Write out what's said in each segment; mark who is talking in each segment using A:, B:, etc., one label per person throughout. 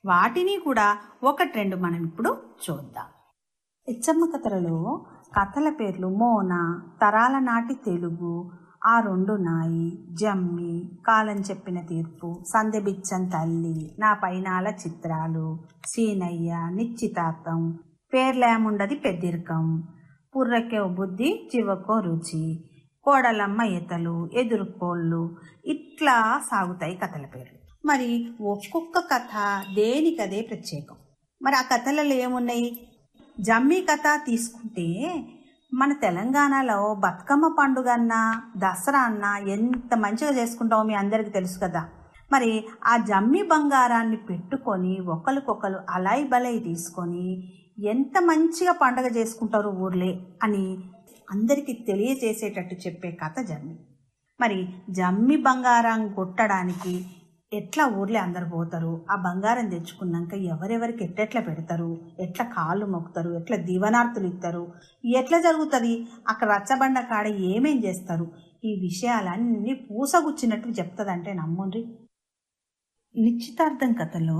A: వాటిని కూడా ఒకటి రెండు మనం ఇప్పుడు చూద్దాం. ఇచ్చమ్మ కథలలో కథల పేర్లు మోన, తరాల నాటి తెలుగు, ఆ రెండు నాయి, జమ్మి, కాలం చెప్పిన తీర్పు, సందెబిచ్చన్ తల్లి, నా పైనాల చిత్రాలు, సీనయ్య, నిశ్చితార్థం, పేర్లేముండది పెద్దిరకం, పుర్రకో బుద్ధి చివకో రుచి, కోడలమ్మ ఈతలు, ఎదుర్కోళ్ళు, ఇట్లా సాగుతాయి కథల పేర్లు. మరి ఒక్కొక్క కథ దేనికదే ప్రత్యేకం. మరి ఆ కథలలో ఏమున్నాయి? జమ్మి కథ తీసుకుంటే మన తెలంగాణలో బతుకమ్మ పండుగ అన్నా దసరా అన్నా ఎంత మంచిగా చేసుకుంటామో మీ అందరికీ తెలుసు కదా. మరి ఆ జమ్మి బంగారాన్ని పెట్టుకొని ఒకరికొకరు అలాయి బలై తీసుకొని ఎంత మంచిగా పండుగ చేసుకుంటారు ఊర్లే అని అందరికీ తెలియజేసేటట్టు చెప్పే కథ జమ్మి. మరి జమ్మి బంగారం కొట్టడానికి ఎట్లా ఊర్లే అందరు పోతారు, ఆ బంగారం తెచ్చుకున్నాక ఎవరెవరికి ఎట్లా పెడతారు, ఎట్లా కాళ్ళు మొక్కుతారు, ఎట్లా దీవనార్తులు ఇస్తారు, ఎట్లా జరుగుతుంది, అక్కడ రచ్చబండ కాడ ఏమేం చేస్తారు, ఈ విషయాలన్నీ పూసగుచ్చినట్టు చెప్తుందంటే నమ్ముండ్రి. నిశ్చితార్థం కథలో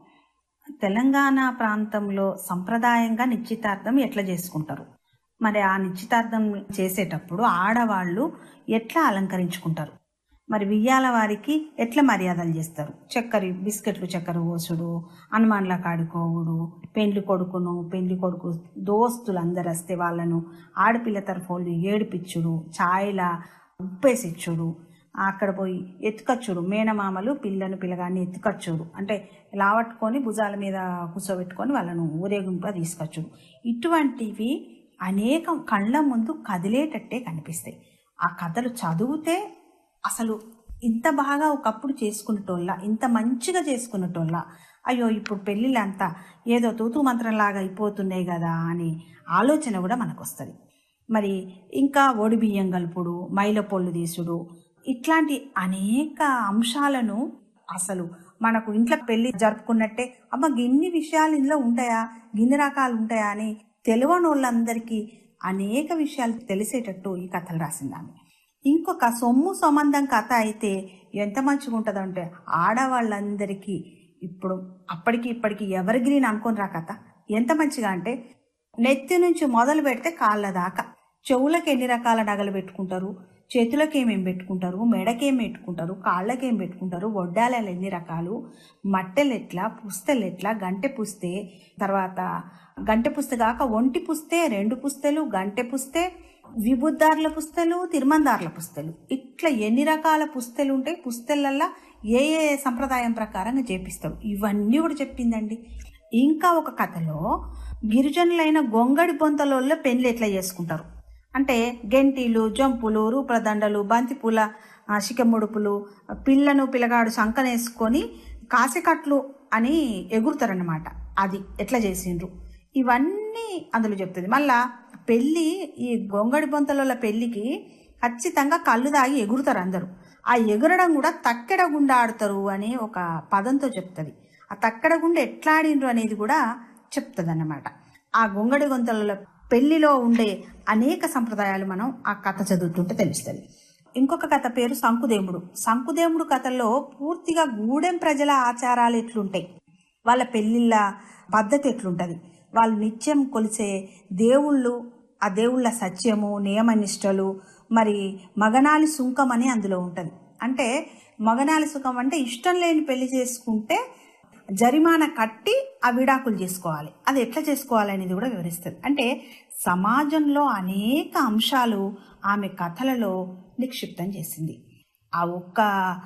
A: తెలంగాణ ప్రాంతంలో సంప్రదాయంగా నిశ్చితార్థం ఎట్లా చేసుకుంటారు, మరి ఆ నిశ్చితార్థం చేసేటప్పుడు ఆడవాళ్ళు ఎట్లా అలంకరించుకుంటారు, మరి వియ్యాల వారికి ఎట్లా మర్యాదలు చేస్తారు, బిస్కెట్లు చక్కెర పోసుడు, హనుమాన్ల కాడుకోవుడు, పెండ్లి కొడుకును పెండ్లి కొడుకు దోస్తులు అందరు వస్తే వాళ్ళను ఆడపిల్ల తరఫోళ్ళు ఏడిపిచ్చుడు, ఛాయలా ఉప్పేసిచ్చుడు, అక్కడ పోయి ఎత్తుకచ్చుడు, మేనమామలు పిల్లగాన్ని ఎత్తుకచ్చుడు అంటే లావట్టుకొని భుజాల మీద కూర్చోబెట్టుకొని వాళ్ళను ఊరేగింపుగా తీసుకొచ్చుడు. ఇటువంటివి అనేకం కళ్ళ ముందు కదిలేటట్టే కనిపిస్తాయి. ఆ కథలు చదివితే అసలు ఇంత బాగా ఒకప్పుడు చేసుకునేటోళ్ళ, ఇంత మంచిగా చేసుకునేటోళ్ళ, అయ్యో ఇప్పుడు పెళ్ళిళ్ళంతా ఏదో తూతూ మంత్రంలాగా అయిపోతున్నాయి కదా అని ఆలోచన కూడా మనకు వస్తుంది. మరి ఇంకా ఒడి బియ్యం కలుపుడు, మైల పొళ్ళు తీసుడు, ఇట్లాంటి అనేక అంశాలను అసలు మనకు ఇంట్లో పెళ్లి జరుపుకున్నట్టే అమ్మ గిన్ని విషయాలు ఇందులో ఉంటాయా, గిన్ని రకాలు ఉంటాయా అని తెలియని వాళ్ళందరికీ అనేక విషయాలు తెలిసేటట్టు ఈ కథలు రాసిందామె. ఇంకొక సొమ్ము సంబంధం కథ అయితే ఎంత మంచిగా ఉంటుందంటే ఆడవాళ్ళందరికీ ఇప్పుడు అప్పటికి ఇప్పటికి ఎవరిగిరిని అనుకుని రా కథ ఎంత మంచిగా అంటే నెత్తి నుంచి మొదలు పెడితే కాళ్ళ దాకా చెవులకు ఎన్ని రకాల నగలు పెట్టుకుంటారు, చేతులకు ఏమేమి పెట్టుకుంటారు, మెడకేం పెట్టుకుంటారు, కాళ్ళకేం పెట్టుకుంటారు, వడ్డాలలు ఎన్ని రకాలు, మట్టెలు ఎట్లా, పుస్తలు ఎట్లా, గంటె పుస్తే, తర్వాత గంటె పుస్తే కాక ఒంటి పుస్తే, 2 పుస్తలు, గంటె పుస్తే, విభుద్దారుల పుస్తలు, తిరుమందారుల పుస్తలు, ఇట్లా ఎన్ని రకాల పుస్తలు ఉంటాయి, పుస్తలల్లా ఏ ఏ సంప్రదాయం ప్రకారంగా చేపిస్తాడు, ఇవన్నీ కూడా చెప్పిందండి. ఇంకా ఒక కథలో గిరిజనులైన గొంగడి బొంతలోళ్ళ పెళ్లి ఎట్లా చేసుకుంటారు అంటే గెంటీలు, జంపులు, రూపదండలు, బంతిపూల శిఖముడుపులు, పిల్లగాడు సంకనేసుకొని కాసికట్లు అని ఎగురుతారన్నమాట. అది ఎట్లా చేసిండ్రు ఇవన్నీ అందులో చెప్తుంది. మళ్ళా పెళ్ళి, ఈ గొంగడి బొంతల పెళ్లికి ఖచ్చితంగా కళ్ళు తాగి ఎగురుతారు అందరూ. ఆ ఎగురడం కూడా తక్కెడ గుండా ఆడతారు అని ఒక పదంతో చెప్తుంది. ఆ తక్కెడ గుండా ఎట్లా ఆడిండ్రు అనేది కూడా చెప్తుంది అన్నమాట. ఆ గొంగడి బొంతల పెళ్లిలో ఉండే అనేక సంప్రదాయాలు మనం ఆ కథ చదువుతుంటే తెలుస్తుంది. ఇంకొక కథ పేరు శంకుదేముడు. శంకుదేముడు కథల్లో పూర్తిగా గూడెం ప్రజల ఆచారాలు ఎట్లుంటాయి, వాళ్ళ పెళ్లిళ్ళ పద్ధతి ఎట్లుంటది, వాళ్ళు నిత్యం కొలిసే దేవుళ్ళు, ఆ దేవుళ్ళ సత్యము, నియమనిష్టలు, మరి మగనాలి సుంకం అని అందులో ఉంటుంది. అంటే మగనాలి సుంకం అంటే ఇష్టం లేని పెళ్లి చేసుకుంటే జరిమానా కట్టి ఆ విడాకులు చేసుకోవాలి, అది ఎట్లా చేసుకోవాలి అనేది కూడా వివరిస్తుంది. అంటే సమాజంలో అనేక అంశాలు ఆమె కథలలో నిక్షిప్తం చేసింది. ఆ ఒక్క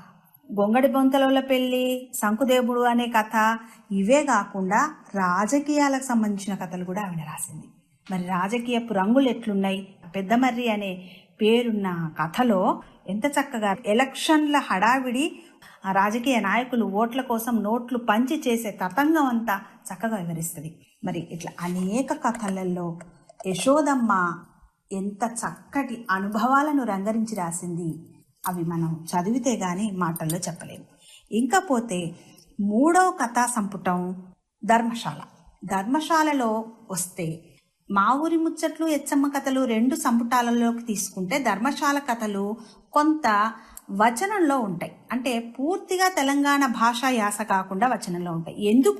A: గొంగడి బొంతల పెళ్లి, శంకుదేవుడు అనే కథ, ఇవే కాకుండా రాజకీయాలకు సంబంధించిన కథలు కూడా ఆమె రాసింది. మరి రాజకీయపు రంగులు ఎట్లున్నాయి, పెద్దమర్రి అనే పేరున్న కథలో ఎంత చక్కగా ఎలక్షన్ల హడావిడి, ఆ రాజకీయ నాయకులు ఓట్ల కోసం నోట్లు పంచి చేసే తతంగం అంతా చక్కగా వివరిస్తుంది. మరి ఇట్లా అనేక కథలలో యశోదమ్మ ఎంత చక్కటి అనుభవాలను రంగరించి రాసింది, అవి మనం చదివితే గాని మాటల్లో చెప్పలేము. ఇంకా పోతే 3వ కథా సంపుటం ధర్మశాల. ధర్మశాలలో వస్తే మా ఊరి ముచ్చట్లు, ఎచ్చమ్మ కథలు 2 సంపుటాలలోకి తీసుకుంటే ధర్మశాల కథలు కొంత వచనంలో ఉంటాయి. అంటే పూర్తిగా తెలంగాణ భాషా యాస కాకుండా వచనంలో ఉంటాయి. ఎందుకు